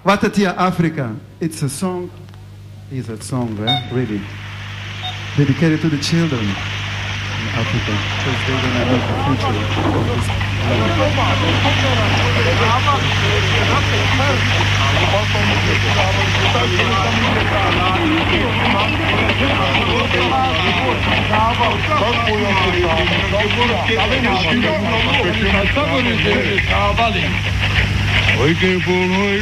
Watatia Africa. It's a song. It's a song, really. Dedicated to the children in Africa. Because they're going to have the future of this Oikein